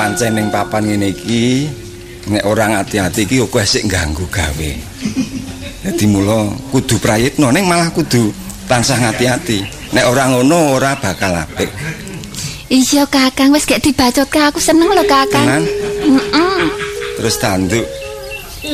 pancen ning papan ngene iki nek ora ngati-ati iki kok sik ganggu gawe. Dadi mula kudu prayitna ning malah kudu tansah ngati-ati. Nek ora ngono ora bakal apik. Iya Kakang, wis gak dibacotke aku seneng lho Kakang. Tenan? Terus tanduk